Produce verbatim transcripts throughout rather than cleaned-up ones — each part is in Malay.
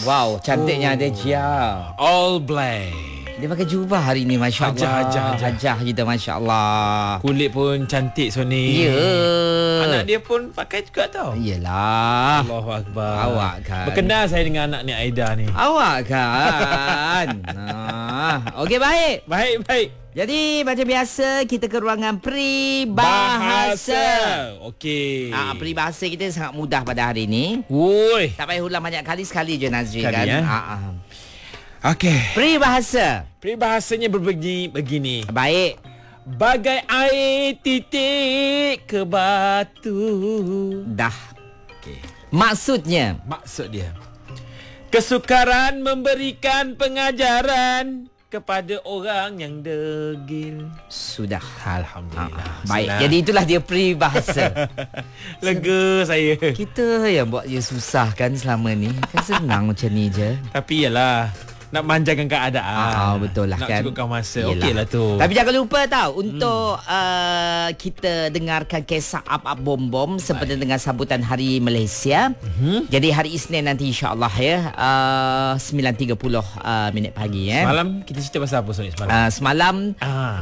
Wow, cantiknya oh. dia Jia. All black. Dia pakai jubah hari ni, Masya Allah. Hajah, hajah, hajah. Hajah kita, Masya Allah. Kulit pun cantik Sony. Ya. Anak dia pun pakai juga tau. Yelah. Allahu Akbar. Awak kan. Berkenal saya dengan anak ni Aida ni. Awak kan. Nah. Okey, baik. Baik, baik. Jadi macam biasa kita ke ruangan peribahasa. Okey. Ah, peribahasa kita sangat mudah pada hari ni. Woi. Tak payah ulang banyak kali, sekali je Nazri Sekali, kan. eh? Ah, ah. Okey. Peribahasa. Peribahasanya berbegi begini. Baik. Bagai air titik ke batu. Dah. Okey. Maksudnya, Maksud dia, kesukaran memberikan pengajaran kepada orang yang degil. sudah. Alhamdulillah. Ah, baik. Senang. Jadi itulah dia peribahasa. Lega saya. Kita yang buat dia susah kan selama ni. Kan senang macam ni je. Tapi yalah, nak manjakan keadaan. Ah, betul lah nak kan. Nak cukupkan masa. Yelah. Okeylah tu. Tapi jangan lupa tau untuk hmm. uh, kita dengarkan kisah Up Up Bom Bom sempena dengan sambutan Hari Malaysia. Hmm. Jadi hari Isnin nanti insya-Allah ya, uh, sembilan tiga puluh uh, minit pagi ya. Semalam kita cerita pasal apa Sony semalam? Uh, semalam ah.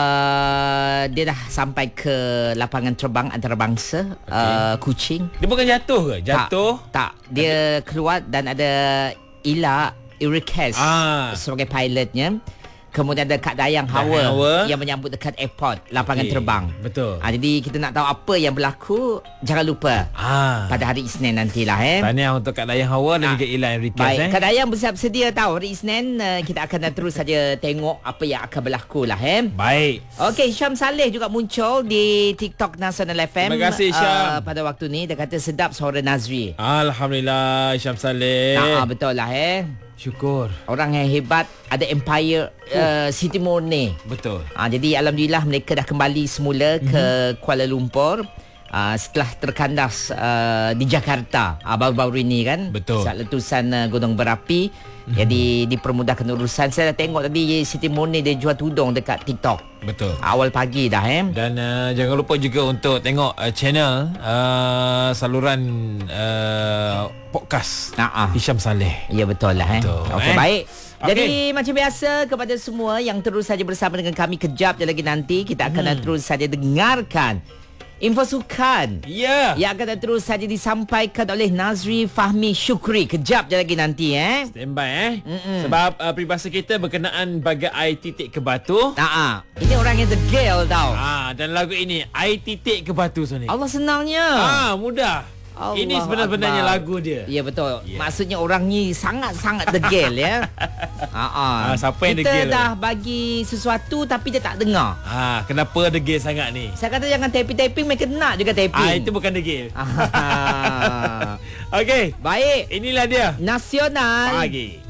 uh, dia dah sampai ke lapangan terbang antarabangsa okay. uh, Kuching. Dia bukan jatuh ke? Jatuh? Tak, tak. Dia keluar dan ada Ila Irikes ah. sebagai pilotnya. Kemudian ada Kak Dayang Hawa, Hawa yang menyambut dekat airport, lapangan okay. terbang. Betul. Ha, jadi kita nak tahu apa yang berlaku, jangan lupa ah. pada hari Isnin nantilah eh. Tahniah untuk Kak Dayang Hawa dan ah. juga Ila Enriquez. Baik, eh. Kak Dayang bersedia tahu hari Isnin uh, kita akan terus saja tengok apa yang akan berlaku lah eh. Baik. Okey, Syam Saleh juga muncul di TikTok Nasional F M. Terima kasih Syam. Uh, pada waktu ni dia kata sedap suara Nazri. Alhamdulillah Syam Saleh. Nah, betul lah eh. Syukur. Orang yang hebat, ada empire uh, Siti Morne. Betul. Ha, jadi alhamdulillah mereka dah kembali semula mm-hmm. ke Kuala Lumpur uh, setelah terkandas uh, di Jakarta uh, baru-baru ini kan. Betul. Saat letusan uh, gunung berapi. Mm-hmm. Jadi dipermudahkan urusan. Saya dah tengok tadi Siti Morne dia jual tudung dekat TikTok. Betul. Awal pagi dah eh. Dan uh, jangan lupa juga untuk tengok uh, channel uh, saluran uh, podcast Nah, Hisham Saleh. Ya betul lah eh. Okey eh? baik. Okay. Jadi macam biasa kepada semua yang terus saja bersama dengan kami, kejap je lagi nanti kita akan hmm. terus saja dengarkan info sukan Ya yeah. yang akan terus saja disampaikan oleh Nazri Fahmi Syukri. Kejap je lagi nanti eh. Stand by eh. Mm-mm. Sebab uh, peribahasa kita berkenaan bagai air titik ke batu. Nah, ini orang yang degil tau. Ah, dan lagu ini air titik ke batu Sony. Allah senangnya. Ah, mudah. Allah ini sebenar-benarnya Akbar. lagu dia. Ya betul. Yeah. Maksudnya orang ni sangat-sangat degil ya. Ha ah, siapa yang kita degil? Kita dah bagi sesuatu tapi dia tak dengar. Ah, kenapa degil sangat ni? Saya kata jangan tapping-tapping, mereka nak juga tapping. Ah, itu bukan degil. Ah. Okey. Baik. Inilah dia Nasional Pagi.